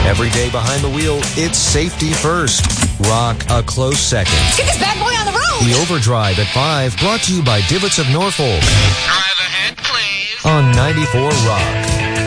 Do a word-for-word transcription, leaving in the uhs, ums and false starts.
Every day behind the wheel, it's safety first. Rock a close second. Let's get this bad boy on the road. The Overdrive at five, brought to you by Divots of Norfolk. Drive ahead, please. On ninety-four Rock.